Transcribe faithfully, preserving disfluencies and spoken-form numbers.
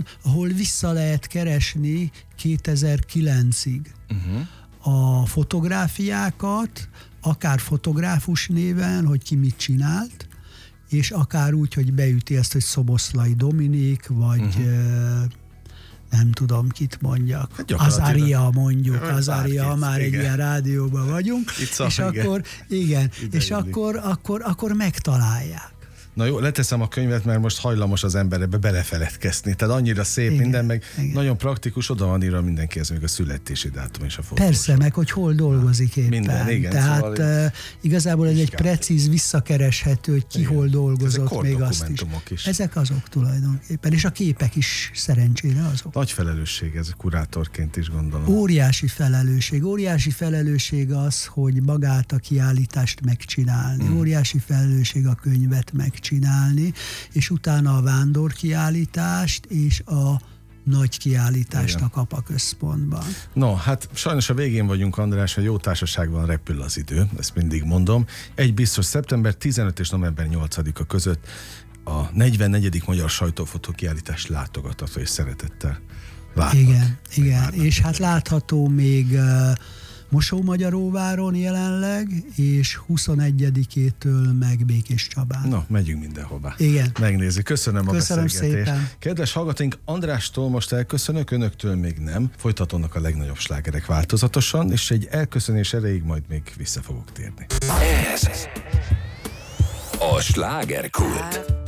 van, ahol vissza lehet keresni kétezer-kilencig uh-huh. a fotográfiákat, akár fotográfus néven, hogy ki mit csinált, és akár úgy, hogy beüti ezt, hogy Szoboszlai Dominik, vagy uh-huh. nem tudom, kit mondjak. Hát Azaria mondjuk, Azaria, már igen. egy ilyen rádióban vagyunk, Itt és igen. akkor, igen, Ide és akkor, akkor, akkor megtalálják. Na jó, leteszem a könyvet, mert most hajlamos az ember ebbe belefeledkezni. Tehát annyira szép igen, minden, meg igen. nagyon praktikus, oda van írva mindenkihez, még a születési dátum és a fotós. Persze, meg hogy hol dolgozik éppen. Minden, igen. Tehát szóval uh, igazából ez egy precíz, visszakereshető, hogy ki igen. hol dolgozott. Ezek még azt is. is. Ezek azok tulajdonképpen, és a képek is szerencsére azok. Nagy felelősség ez kurátorként is, gondolom. Óriási felelősség. Óriási felelősség az, hogy magát a kiállítást megcsinálni. Hmm. Óriási felelősség a könyvet megcsinálni. csinálni, és utána a vándorkiállítást és a nagy kiállítást igen. a Kapa központban. No, hát sajnos a végén vagyunk, András, hogy jó társaságban repül az idő, ezt mindig mondom. Egy biztos, szeptember tizenötödike és november nyolcadika között a negyvennegyedik Magyar Sajtófotó Kiállítás látogatható és szeretettel várnak. Igen, igen. és hát látható még uh, Mosómagyaróváron jelenleg, és huszonegyedikétől meg Békés Csabán. Na, megyünk mindenhova. Igen. Megnézzük. Köszönöm a Köszönöm beszélgetést. szépen. Kedves hallgatóink, Andrástól most elköszönök, önöktől még nem. Folytatódnak a legnagyobb slágerek változatosan, és egy elköszönés erejéig majd még vissza fogok térni. Ez a Slágerkult.